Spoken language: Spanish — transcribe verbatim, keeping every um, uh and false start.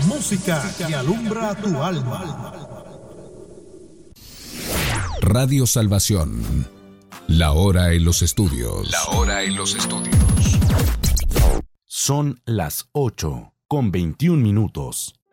música que alumbra tu alma. Radio Salvación. La hora en los estudios. La hora en los estudios. Son las ocho con veintiún minutos.